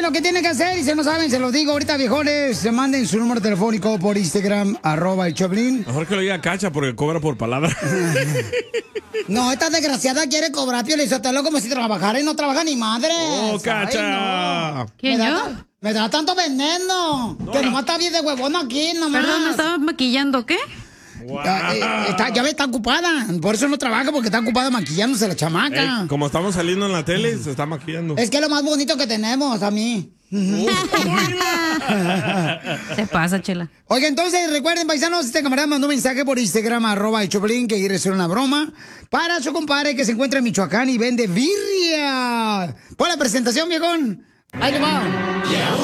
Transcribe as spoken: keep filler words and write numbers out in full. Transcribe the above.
lo que tienen que hacer y si no saben, se los digo ahorita, viejones. Se manden su número telefónico por Instagram, arroba el Choplin. Mejor que lo diga Cacha porque cobra por palabra. No, esta desgraciada quiere cobrar Pio Lizotelo como si trabajara y no trabaja ni madre. ¡Oh, Cacha! No. ¿Quién, me yo? Da, me da tanto veneno. No, que nomás está bien de huevón aquí, nomás. Perdón, ¿me estabas maquillando qué? Wow. Ya, eh, está, ya ve, está ocupada. Por eso no trabaja, porque está ocupada maquillándose la chamaca. Ey, como estamos saliendo en la tele, se está maquillando. Es que es lo más bonito que tenemos, a mí. Se pasa, Chela. Oiga, entonces recuerden, paisanos, este camarada mandó un mensaje por Instagram, arroba el Choplin, que quiere hacer una broma para su compadre que se encuentra en Michoacán y vende birria. Pon la presentación, viejón. Ahí le va.